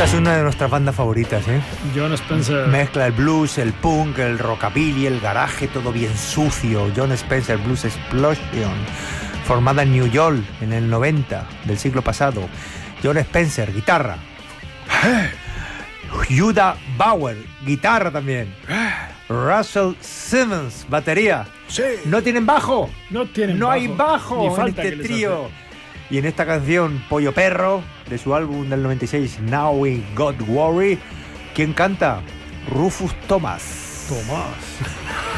Esta es una de nuestras bandas favoritas, ¿eh? John Spencer. Mezcla el blues, el punk, el rockabilly, el garaje, todo bien sucio. John Spencer Blues Explosion, formada en New York en el 90 del siglo pasado. John Spencer, guitarra. Judah Bauer, guitarra también. Russell Simmons, batería. Sí. ¿No tienen bajo? No hay bajo Ni en falta este que les trío. hace. Y en esta canción, Pollo Perro, de su álbum del 96, Now We Got Worry, ¿quién canta? Rufus Thomas. Tomás.